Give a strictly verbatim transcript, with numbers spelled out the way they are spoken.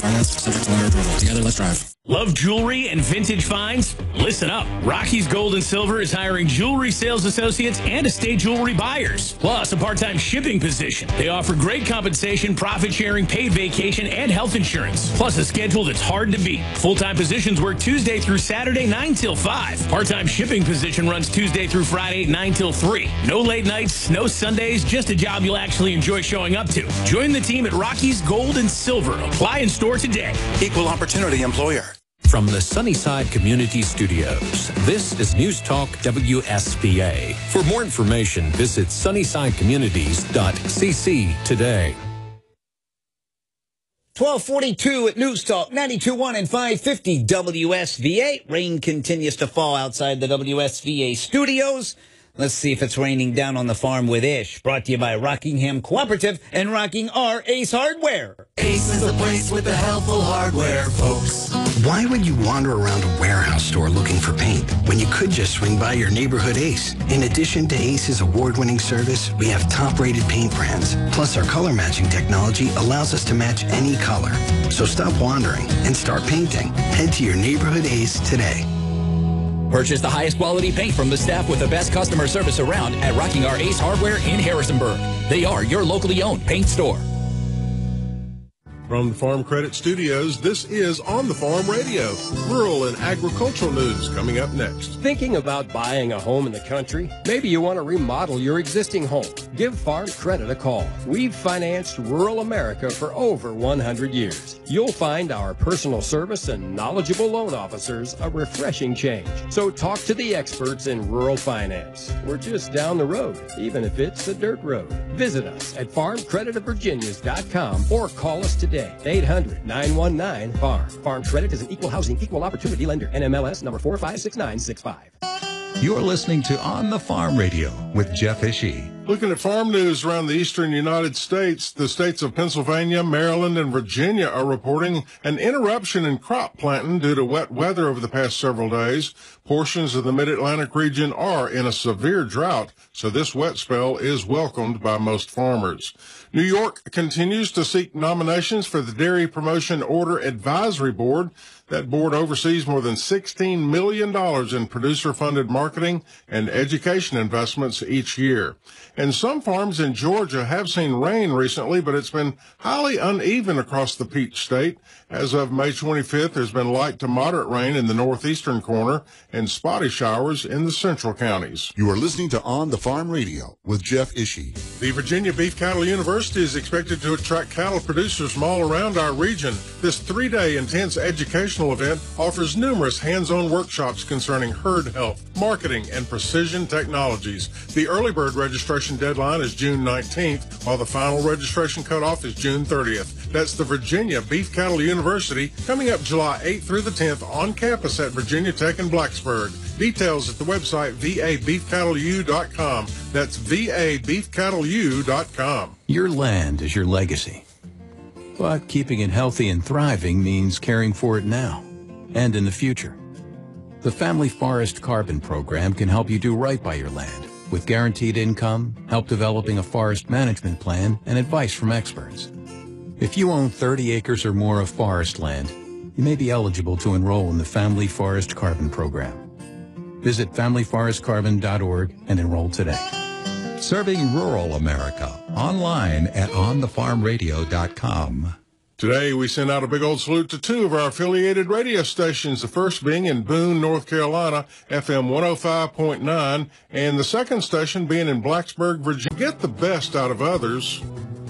Finance subject to lender approval. Together, let's drive. Love jewelry and vintage finds? Listen up. Rocky's Gold and Silver is hiring jewelry sales associates and estate jewelry buyers, plus a part-time shipping position. They offer great compensation, profit sharing, paid vacation, and health insurance, plus a schedule that's hard to beat. Full-time positions work Tuesday through Saturday, nine till five. Part-time shipping position runs Tuesday through Friday, nine till three. No late nights, no Sundays, just a job you'll actually enjoy showing up to. Join the team at Rocky's Gold and Silver. Apply in store today. Equal opportunity employer. From the Sunnyside Community Studios, this is News Talk W S V A. For more information, visit sunnyside communities dot c c today. twelve forty-two at News Talk ninety-two point one and five fifty W S V A. Rain continues to fall outside the W S V A studios. Let's see if it's raining down on the farm with Ish. Brought to you by Rockingham Cooperative and Rocking R Ace Hardware. Ace is the place with the helpful hardware, folks. Why would you wander around a warehouse store looking for paint when you could just swing by your neighborhood Ace? In addition to Ace's award-winning service, we have top-rated paint brands. Plus, our color matching technology allows us to match any color. So stop wandering and start painting. Head to your neighborhood Ace today. Purchase the highest quality paint from the staff with the best customer service around at Rocking R Ace Hardware in Harrisonburg. They are your locally owned paint store. From the Farm Credit Studios, this is On the Farm Radio. Rural and agricultural news coming up next. Thinking about buying a home in the country? Maybe you want to remodel your existing home. Give Farm Credit a call. We've financed rural America for over one hundred years. You'll find our personal service and knowledgeable loan officers a refreshing change. So talk to the experts in rural finance. We're just down the road, even if it's a dirt road. Visit us at farm credit of virginias dot com or call us today. eight hundred, nine one nine, farm. Farm Credit is an equal housing, equal opportunity lender. N M L S number four five six nine six five. You're listening to On the Farm Radio with Jeff Ishii. Looking at farm news around the eastern United States, the states of Pennsylvania, Maryland, and Virginia are reporting an interruption in crop planting due to wet weather over the past several days. Portions of the mid-Atlantic region are in a severe drought, so this wet spell is welcomed by most farmers. New York continues to seek nominations for the Dairy Promotion Order Advisory Board. That board oversees more than sixteen million dollars in producer-funded marketing and education investments each year. And some farms in Georgia have seen rain recently, but it's been highly uneven across the Peach State. As of May twenty-fifth, there's been light to moderate rain in the northeastern corner and spotty showers in the central counties. You are listening to On the Farm Radio with Jeff Ishii. The Virginia Beef Cattle University is expected to attract cattle producers from all around our region. This three-day intense educational event offers numerous hands-on workshops concerning herd health, marketing, and precision technologies. The early bird registration deadline is June nineteenth, while the final registration cutoff is June thirtieth. That's the Virginia Beef Cattle University, coming up July eighth through the tenth on campus at Virginia Tech in Blacksburg. Details at the website v a beef cattle u dot com. That's v a beef cattle u dot com. Your land is your legacy. But keeping it healthy and thriving means caring for it now and in the future. The Family Forest Carbon Program can help you do right by your land with guaranteed income, help developing a forest management plan, and advice from experts. If you own thirty acres or more of forest land, you may be eligible to enroll in the Family Forest Carbon Program. Visit family forest carbon dot org and enroll today. Serving rural America online at on the farm radio dot com. Today, we send out a big old salute to two of our affiliated radio stations, the first being in Boone, North Carolina, F M one oh five point nine, and the second station being in Blacksburg, Virginia. Get the best out of others.